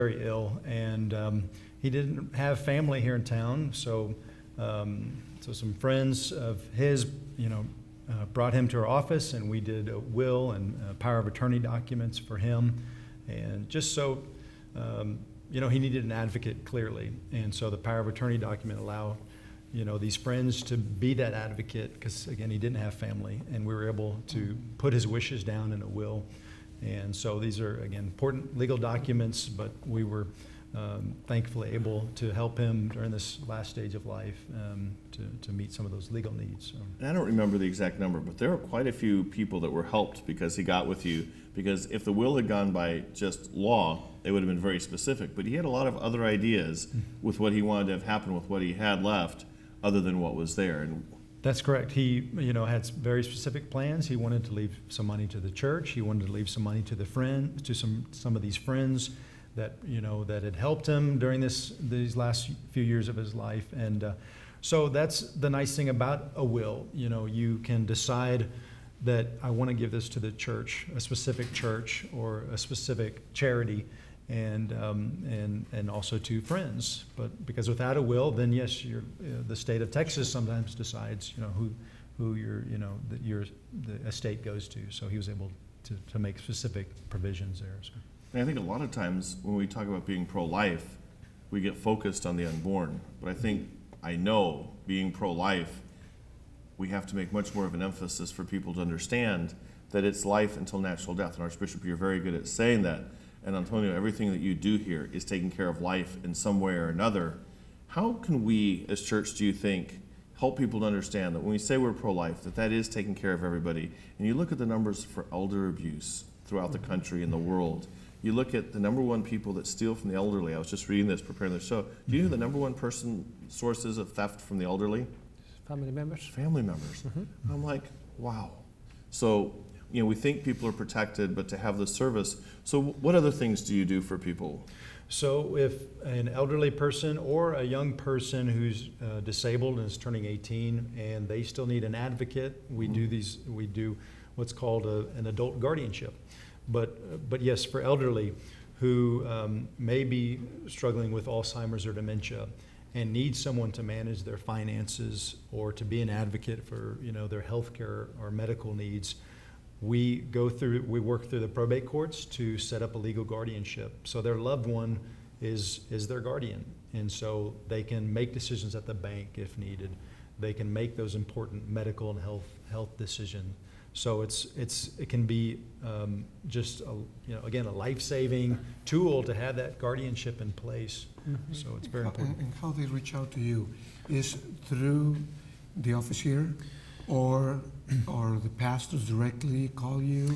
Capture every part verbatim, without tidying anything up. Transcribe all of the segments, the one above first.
very ill, and um, he didn't have family here in town, so um, so some friends of his, you know, uh, brought him to our office, and we did a will and a power of attorney documents for him, and just so, um, you know, he needed an advocate clearly, and so the power of attorney document allowed, you know, these friends to be that advocate, because again, he didn't have family, and we were able to put his wishes down in a will. And so these are, again, important legal documents, but we were um, thankfully able to help him during this last stage of life um, to, to meet some of those legal needs. So. And I don't remember the exact number, but there were quite a few people that were helped because he got with you, because if the will had gone by just law, they would have been very specific, but he had a lot of other ideas with what he wanted to have happen with what he had left other than what was there. And that's correct. He, you know, had very specific plans. He wanted to leave some money to the church. He wanted to leave some money to the friend, to some some of these friends that, you know, that had helped him during this these last few years of his life. And uh, so that's the nice thing about a will. You know, you can decide that I want to give this to the church, a specific church or a specific charity, and um, and and also to friends. But because without a will, then yes, you're, uh, the state of Texas sometimes decides, you know, who who your you know the, your the estate goes to. So he was able to, to make specific provisions there. So. And I think a lot of times when we talk about being pro-life, we get focused on the unborn. But I think I know being pro-life, we have to make much more of an emphasis for people to understand that it's life until natural death. And Archbishop, you're very good at saying that. And Antonio, everything that you do here is taking care of life in some way or another. How can we, as church, do you think, help people to understand that when we say we're pro-life, that that is taking care of everybody? And you look at the numbers for elder abuse throughout the country and the world. You look at the number one people that steal from the elderly. I was just reading this, preparing the show. Do you know who the number one person sources of theft from the elderly? Family members. Family members. Mm-hmm. I'm like, wow. So, you know, we think people are protected, but to have this service. So what other things do you do for people? So if an elderly person or a young person who's uh, disabled and is turning eighteen and they still need an advocate, we mm-hmm. do these, we do what's called a, an adult guardianship. But, but yes, for elderly who um, may be struggling with Alzheimer's or dementia and need someone to manage their finances or to be an advocate for, you know, their health care or medical needs, we go through, we work through the probate courts to set up a legal guardianship. So their loved one is, is their guardian. And so they can make decisions at the bank if needed. They can make those important medical and health, health decisions. So it's, it's, it can be um, just, a, you know, again, a life-saving tool to have that guardianship in place. Mm-hmm. So it's very important. And how they reach out to you is through the office here, or or the pastors directly call you?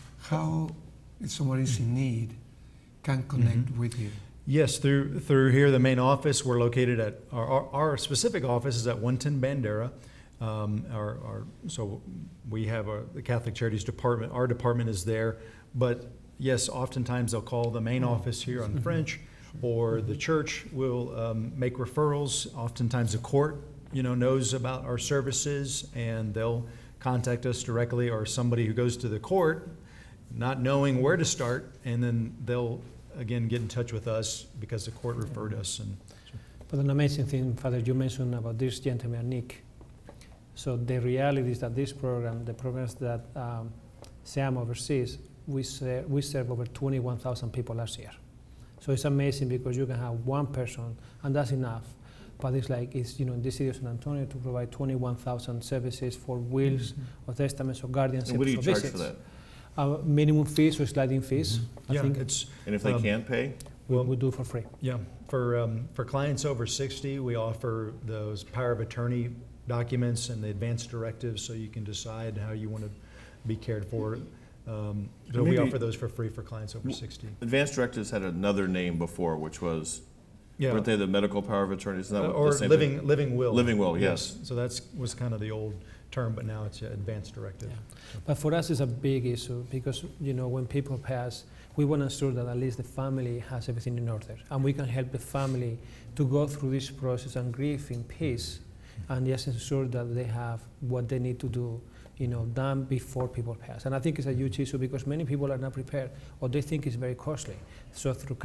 How, if someone is in need, can connect mm-hmm. with you? Yes, through through here, the main office. We're located at, our, our, our specific office is at one ten Bandera. Um, our, our, so we have our, the Catholic Charities Department. Our department is there. But yes, oftentimes they'll call the main office here on French, or the church will um, make referrals. Oftentimes the court, you know, knows about our services, and they'll contact us directly, or somebody who goes to the court not knowing where to start, and then they'll again get in touch with us because the court referred us. And but an amazing thing, Father, you mentioned about this gentleman, Nick. So the reality is that this program, the programs that um, Sam oversees, we, ser we serve over twenty-one thousand people last year. So it's amazing because you can have one person, and that's enough. But it's like, it's, you know, in the city of San Antonio to provide twenty-one thousand services for wills, mm-hmm. or testaments, or guardianships. And what do you or charge visits. for that? Uh, minimum fees or sliding fees. mm-hmm. I yeah, think it's. And if they um, can't pay? Well, we do it for free. Yeah, for um, for clients over sixty, we offer those power of attorney documents and the advanced directives, so you can decide how you want to be cared for. Um, so we offer those for free for clients over sixty. Advanced directives had another name before, which was, yeah. weren't they the medical power of attorney? Isn't that uh, what or the same living thing? living will. Living will, yes. yes. So that's was kind of the old term, but now it's an advanced directive. Yeah. But for us, it's a big issue because, you know, when people pass, we want to ensure that at least the family has everything in order, and we can help the family to go through this process and grieve in peace, and just ensure that they have what they need to do, you know, done before people pass. And I think it's a huge issue because many people are not prepared, or they think it's very costly. So through